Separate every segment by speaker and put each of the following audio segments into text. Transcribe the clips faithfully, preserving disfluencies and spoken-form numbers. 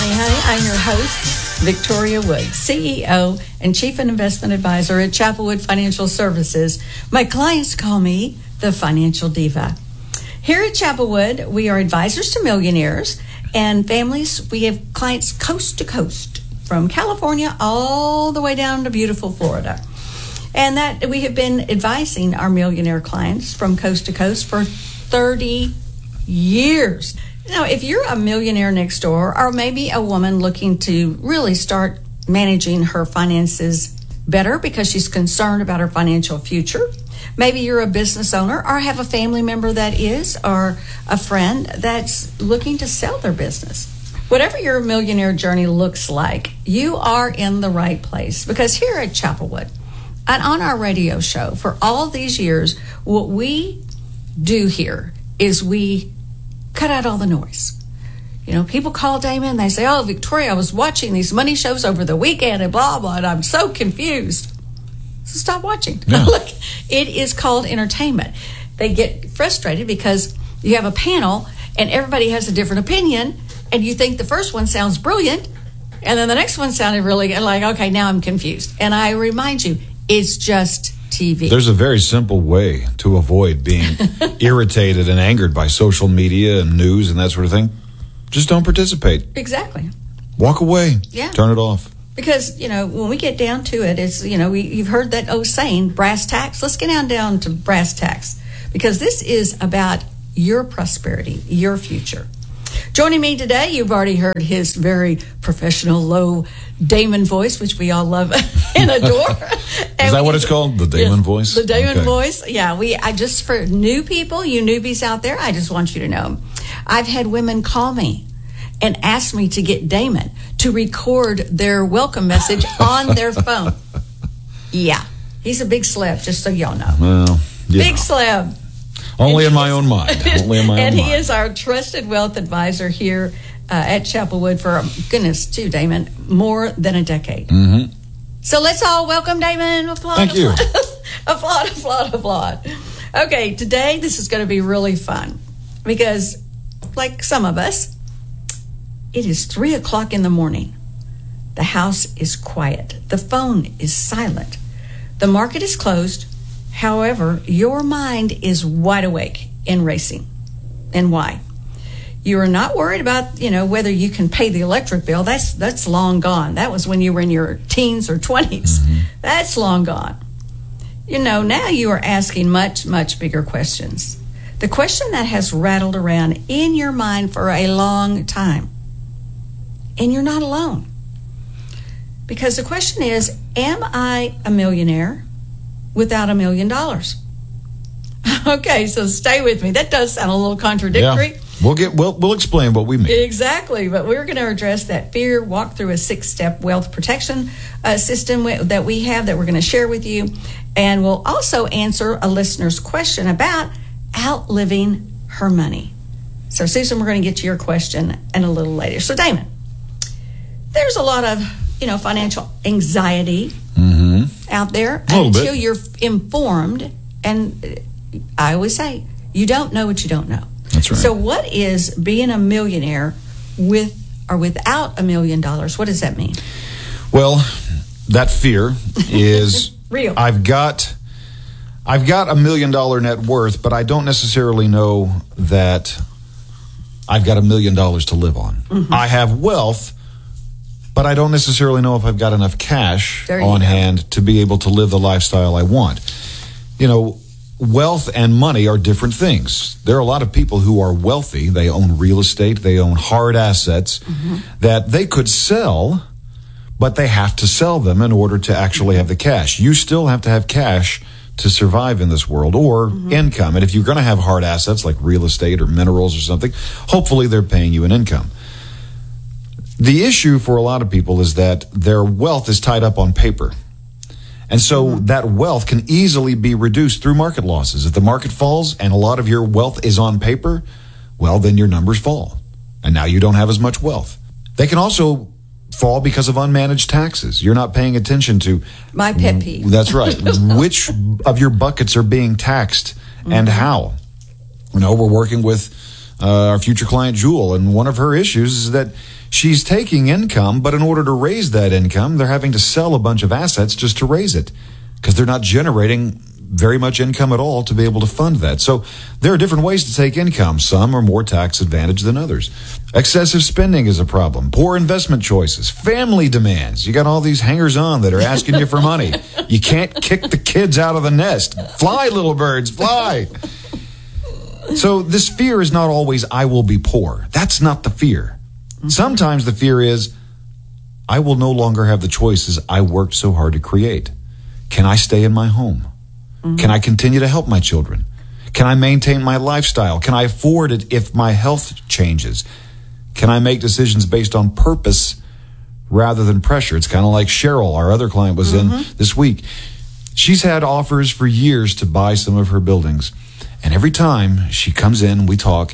Speaker 1: Money Honey. I'm your host, Victoria Wood, C E O and Chief Investment Advisor at Chapelwood Financial Services. My clients call me the Financial Diva. Here at Chapelwood, we are advisors to millionaires and families. We have clients coast to coast, from California all the way down to beautiful Florida. And that we have been advising our millionaire clients from coast to coast for thirty years. Now, if you're a millionaire next door, or maybe a woman looking to really start managing her finances better because she's concerned about her financial future, maybe you're a business owner or have a family member that is, or a friend that's looking to sell their business. Whatever your millionaire journey looks like, you are in the right place, because here at Chapelwood and on our radio show for all these years, what we do here is we cut out all the noise. You know, people call Damon and they say, "Oh, Victoria, I was watching these money shows over the weekend and blah, blah, and I'm so confused." So stop watching.
Speaker 2: Yeah.
Speaker 1: Look, it is called entertainment. They get frustrated because you have a panel and everybody has a different opinion, and you think the first one sounds brilliant, and then the next one sounded really good. Like, okay, now I'm confused. And I remind you, it's just T V.
Speaker 2: There's a very simple way to avoid being irritated and angered by social media and news and that sort of thing. Just don't participate.
Speaker 1: Exactly.
Speaker 2: Walk away.
Speaker 1: Yeah.
Speaker 2: Turn it off.
Speaker 1: Because, you know, when we get down to it, it's, you know, we, you've heard that old saying, brass tacks. Let's get down, down to brass tacks, because this is about your prosperity, your future. Joining me today, you've already heard his very professional, low Damon voice, which we all love and adore.
Speaker 2: Is that what it's called? The Damon
Speaker 1: yes,
Speaker 2: voice?
Speaker 1: The Damon
Speaker 2: okay.
Speaker 1: voice. Yeah, we. I just, for new people, you newbies out there, I just want you to know, I've had women call me and ask me to get Damon to record their welcome message on their phone. Yeah, he's a big celeb, just so y'all know.
Speaker 2: Well, yeah.
Speaker 1: Big celeb.
Speaker 2: Only in my own mind. Only in my
Speaker 1: and
Speaker 2: own
Speaker 1: he
Speaker 2: mind.
Speaker 1: is our trusted wealth advisor here uh, at Chapelwood for, goodness, too, Damon, more than a decade.
Speaker 2: Mm-hmm.
Speaker 1: So let's all welcome Damon. Applaud,
Speaker 2: Thank you.
Speaker 1: applaud, applaud, applaud. Okay, today this is going to be really fun because, like some of us, it is three o'clock in the morning. The house is quiet. The phone is silent. The market is closed. However, your mind is wide awake and racing. And why? You are not worried about, you know, whether you can pay the electric bill. That's that's long gone. That was when you were in your teens or twenties. Mm-hmm. That's long gone. You know, now you are asking much, much bigger questions. The question that has rattled around in your mind for a long time. And you're not alone. Because the question is, am I a millionaire without a million dollars? Okay, so stay with me. That does sound a little contradictory.
Speaker 2: Yeah. We'll get we'll we'll explain what we mean.
Speaker 1: Exactly, but we're going to address that fear, walk through a six-step wealth protection uh, system w- that we have that we're going to share with you, and we'll also answer a listener's question about outliving her money. So, Susan, we're going to get to your question in a little later. So, Damon, there's a lot of, you know, financial anxiety
Speaker 2: mm-hmm.
Speaker 1: out there
Speaker 2: a
Speaker 1: until
Speaker 2: bit.
Speaker 1: you're informed. And I always say, you don't know what you don't know.
Speaker 2: That's right.
Speaker 1: So what is being a millionaire with or without a million dollars? What does that mean?
Speaker 2: Well, that fear is
Speaker 1: real.
Speaker 2: I've got I've got a million dollar net worth, but I don't necessarily know that I've got a million dollars to live on. Mm-hmm. I have wealth, but I don't necessarily know if I've got enough cash on hand to be able to live the lifestyle I want. You know, wealth and money are different things. There are a lot of people who are wealthy. They own real estate. They own hard assets mm-hmm. that they could sell, but they have to sell them in order to actually have the cash. You still have to have cash to survive in this world, or mm-hmm. income. And if you're going to have hard assets like real estate or minerals or something, hopefully they're paying you an income. The issue for a lot of people is that their wealth is tied up on paper. And so mm-hmm. that wealth can easily be reduced through market losses. If the market falls and a lot of your wealth is on paper, well, then your numbers fall. And now you don't have as much wealth. They can also fall because of unmanaged taxes. You're not paying attention to...
Speaker 1: My pet peeve.
Speaker 2: That's right. Which of your buckets are being taxed mm-hmm. and how? You know, we're working with uh, our future client, Jewel, and one of her issues is that she's taking income, but in order to raise that income, they're having to sell a bunch of assets just to raise it because they're not generating very much income at all to be able to fund that. So there are different ways to take income. Some are more tax advantaged than others. Excessive spending is a problem. Poor investment choices. Family demands. You got all these hangers-on that are asking you for money. You can't kick the kids out of the nest. Fly, little birds, fly. So this fear is not always, I will be poor. That's not the fear. Sometimes the fear is, I will no longer have the choices I worked so hard to create. Can I stay in my home? Mm-hmm. Can I continue to help my children? Can I maintain my lifestyle? Can I afford it if my health changes? Can I make decisions based on purpose rather than pressure? It's kind of like Cheryl, our other client, was mm-hmm. in this week. She's had offers for years to buy some of her buildings. And every time she comes in, we talk,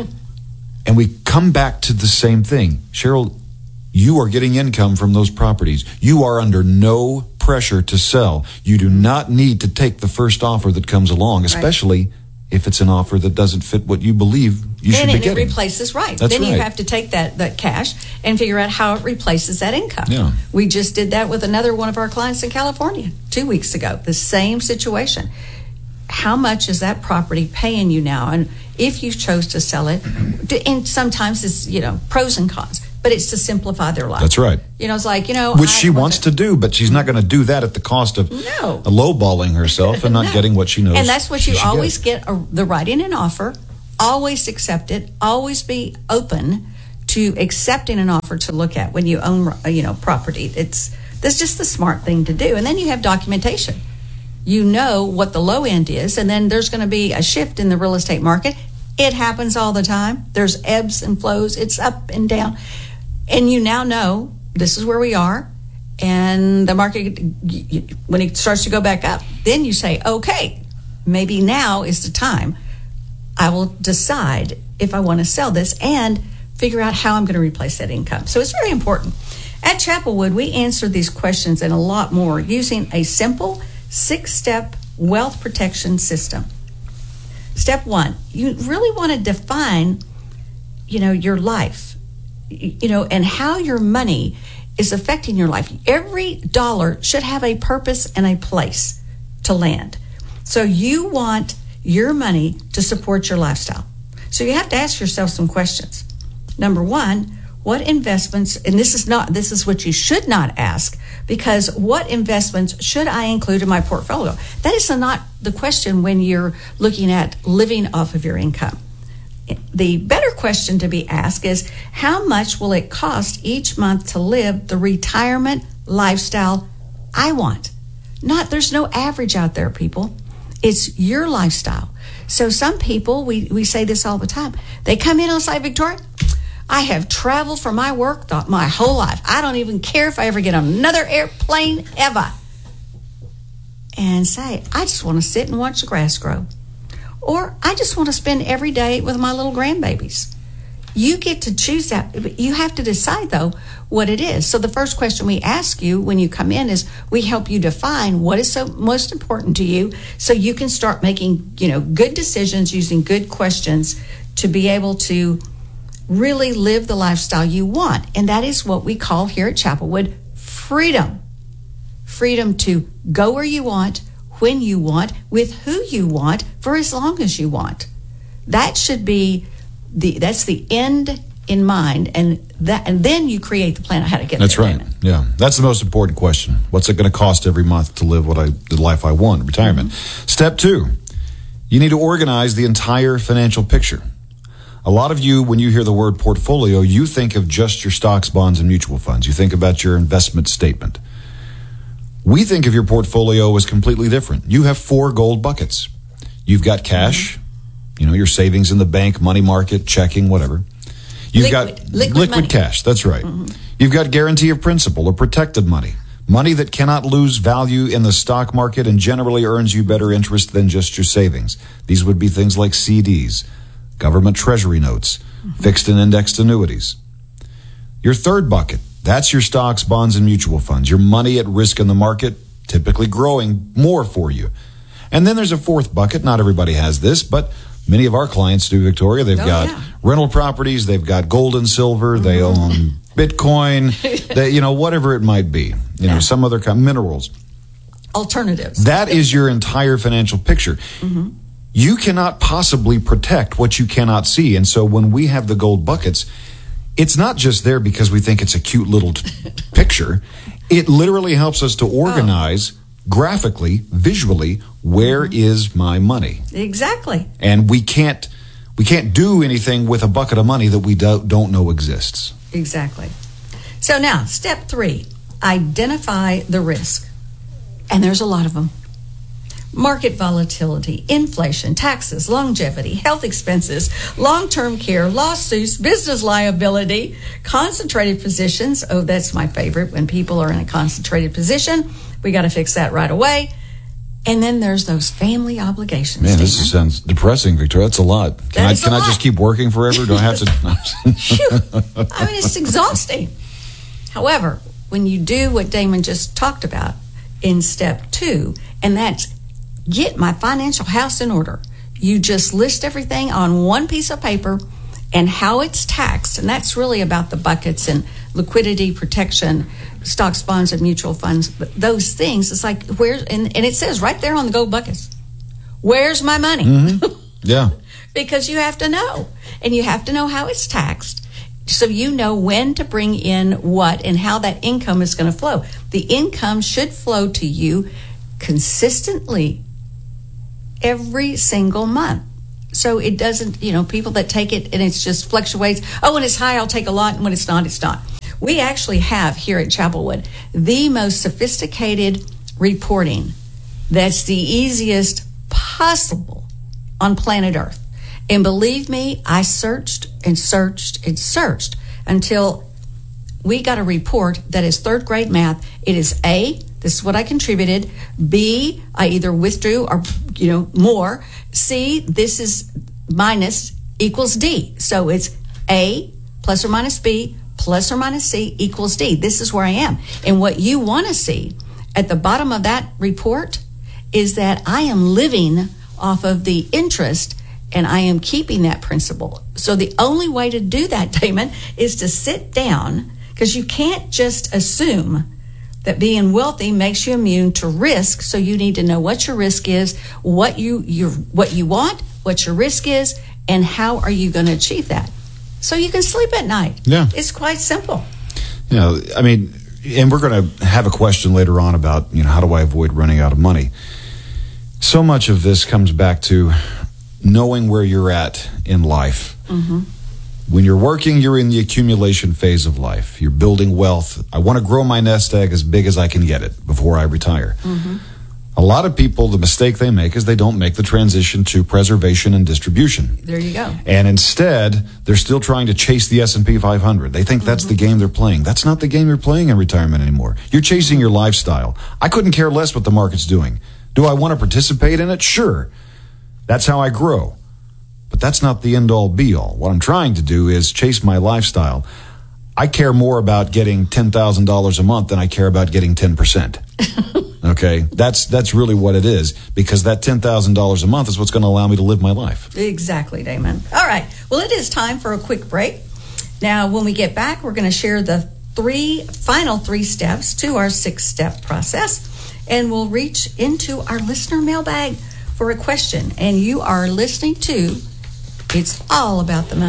Speaker 2: and we come back to the same thing. Cheryl, you are getting income from those properties. You are under no pressure to sell. You do not need to take the first offer that comes along, especially right. if it's an offer that doesn't fit what you believe you
Speaker 1: then
Speaker 2: should be
Speaker 1: it,
Speaker 2: getting.
Speaker 1: It replaces, right.
Speaker 2: That's
Speaker 1: then
Speaker 2: right.
Speaker 1: you have to take that, that cash and figure out how it replaces that income.
Speaker 2: Yeah.
Speaker 1: We just did that with another one of our clients in California two weeks ago. The same situation. How much is that property paying you now? And if you chose to sell it, and sometimes it's, you know, pros and cons, but it's to simplify their life.
Speaker 2: That's right.
Speaker 1: You know, it's like, you know.
Speaker 2: Which
Speaker 1: I
Speaker 2: she wants
Speaker 1: to
Speaker 2: do, but she's not going to do that at the cost of
Speaker 1: no.
Speaker 2: lowballing herself and not
Speaker 1: no.
Speaker 2: getting what she knows.
Speaker 1: And that's what you always
Speaker 2: get,
Speaker 1: get a, the writing an offer, always accept it, always be open to accepting an offer to look at when you own, you know, property. It's that's just the smart thing to do. And then you have documentation. You know what the low end is, and then there's going to be a shift in the real estate market. It happens all the time. There's ebbs and flows. It's up and down. And you now know this is where we are. And the market, when it starts to go back up, then you say, okay, maybe now is the time. I will decide if I want to sell this and figure out how I'm going to replace that income. So it's very important. At Chapelwood, we answer these questions and a lot more using a simple six-step wealth protection system. Step one, you really want to define, you know, your life, you know, and how your money is affecting your life. Every dollar should have a purpose and a place to land. So you want your money to support your lifestyle. So you have to ask yourself some questions. Number one, what investments, and this is not, this is what you should not ask, because what investments should I include in my portfolio? That is not the question when you're looking at living off of your income. The better question to be asked is, how much will it cost each month to live the retirement lifestyle I want? Not, there's no average out there, people. It's your lifestyle. So some people, we, we say this all the time, they come in and say, Victoria, I have traveled for my work th- my whole life. I don't even care if I ever get on another airplane ever. And say, I just want to sit and watch the grass grow. Or I just want to spend every day with my little grandbabies. You get to choose that. You have to decide, though, what it is. So the first question we ask you when you come in is we help you define what is so most important to you so you can start making, you know, good decisions using good questions to be able to really live the lifestyle you want. And that is what we call here at Chapelwood freedom. Freedom to go where you want, when you want, with who you want, for as long as you want. That should be the, that's the end in mind. And that, and then you create the plan on how to get
Speaker 2: that's
Speaker 1: there.
Speaker 2: That's right. Yeah. That's the most important question. What's it going to cost every month to live what I, the life I want, retirement? Mm-hmm. Step two, you need to organize the entire financial picture. A lot of you, when you hear the word portfolio, you think of just your stocks, bonds, and mutual funds. You think about your investment statement. We think of your portfolio as completely different. You have four gold buckets. You've got cash, you know, your savings in the bank, money market, checking, whatever. You've
Speaker 1: liquid,
Speaker 2: got
Speaker 1: liquid,
Speaker 2: liquid
Speaker 1: money.
Speaker 2: cash. That's right.
Speaker 1: Mm-hmm.
Speaker 2: You've got guarantee of principal or protected money. Money that cannot lose value in the stock market and generally earns you better interest than just your savings. These would be things like C Ds, government treasury notes, mm-hmm. fixed and indexed annuities. Your third bucket, that's your stocks, bonds, and mutual funds. Your money at risk in the market, typically growing more for you. And then there's a fourth bucket. Not everybody has this, but Many of our clients do, Victoria. They've
Speaker 1: Oh,
Speaker 2: got
Speaker 1: yeah.
Speaker 2: rental properties. They've got gold and silver.
Speaker 1: Mm-hmm.
Speaker 2: They own Bitcoin. They, you know, whatever it might be. You know,
Speaker 1: Yeah.
Speaker 2: some other kind minerals.
Speaker 1: Alternatives.
Speaker 2: That is your entire financial picture.
Speaker 1: Mm-hmm.
Speaker 2: You cannot possibly protect what you cannot see. And so when we have the gold buckets, it's not just there because we think it's a cute little t- picture. It literally helps us to organize graphically, visually, where is my money?
Speaker 1: Exactly.
Speaker 2: And we can't we can't do anything with a bucket of money that we do, don't know exists.
Speaker 1: Exactly. So now, step three, identify the risk. And there's a lot of them. Market volatility, inflation, taxes, longevity, health expenses, long-term care, lawsuits, business liability, concentrated positions. Oh, that's my favorite, when people are in a concentrated position. We got to fix that right away. And then there's those family obligations.
Speaker 2: Man, this
Speaker 1: Stephen.
Speaker 2: sounds depressing, Victoria. That's a lot. Can
Speaker 1: That
Speaker 2: I
Speaker 1: is a
Speaker 2: can I
Speaker 1: lot.
Speaker 2: just keep working forever? Do I have to?
Speaker 1: Phew. I mean, it's exhausting. However, when you do what Damon just talked about in step two, and that's get my financial house in order. You just list everything on one piece of paper and how it's taxed. And that's really about the buckets and liquidity, protection, stocks, bonds, and mutual funds. But those things, it's like, where's, and, and it says right there on the gold buckets, where's my money?
Speaker 2: Mm-hmm. Yeah.
Speaker 1: Because you have to know. And you have to know how it's taxed. So you know when to bring in what and how that income is going to flow. The income should flow to you consistently every single month. So it doesn't, you know, people that take it and it's just fluctuates. Oh, when it's high, I'll take a lot. And when it's not, it's not. We actually have here at Chapelwood the most sophisticated reporting that's the easiest possible on planet Earth. And believe me, I searched and searched and searched until we got a report that is third grade math. It is A, this is what I contributed. B, I either withdrew or, you know, more. C, this is minus equals D. So it's A plus or minus B plus or minus C equals D. This is where I am. And what you want to see at the bottom of that report is that I am living off of the interest and I am keeping that principle. So the only way to do that, Damon, is to sit down, because you can't just assume that being wealthy makes you immune to risk. So you need to know what your risk is, what you you what you want, what your risk is, and how are you going to achieve that. So you can sleep at night.
Speaker 2: Yeah.
Speaker 1: It's quite simple.
Speaker 2: You know, I mean, and we're going to have a question later on about, you know, how do I avoid running out of money? So much of this comes back to knowing where you're at in life.
Speaker 1: Mm-hmm.
Speaker 2: When you're working, you're in the accumulation phase of life. You're building wealth. I want to grow my nest egg as big as I can get it before I retire.
Speaker 1: Mm-hmm.
Speaker 2: A lot of people, the mistake they make is they don't make the transition to preservation and distribution.
Speaker 1: There you go.
Speaker 2: And instead, they're still trying to chase the S and P five hundred. They think that's
Speaker 1: Mm-hmm.
Speaker 2: the game they're playing. That's not the game you're playing in retirement anymore. You're chasing your lifestyle. I couldn't care less what the market's doing. Do I want to participate in it? Sure. That's how I grow. But that's not the end-all, be-all. What I'm trying to do is chase my lifestyle. I care more about getting ten thousand dollars a month than I care about getting ten percent. Okay? That's that's really what it is, because that ten thousand dollars a month is what's going to allow me to live my life.
Speaker 1: Exactly, Damon. All right. Well, it is time for a quick break. Now, when we get back, we're going to share the three final three steps to our six-step process, and we'll reach into our listener mailbag for a question. And you are listening to It's All About the Money.